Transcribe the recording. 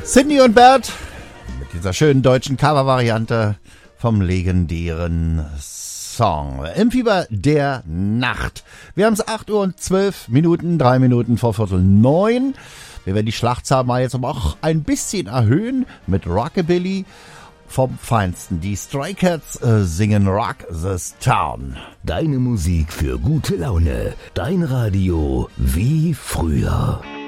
Cindy und Bert mit dieser schönen deutschen Cover-Variante vom legendären Song Im Fieber der Nacht. Wir haben es 8 Uhr und 12 Minuten, 3 Minuten vor 8:45. Wir werden die Schlachtzahl mal jetzt aber auch ein bisschen erhöhen mit Rockabilly vom Feinsten. Die Stray Cats singen Rock This Town. Deine Musik für gute Laune. Dein Radio wie früher.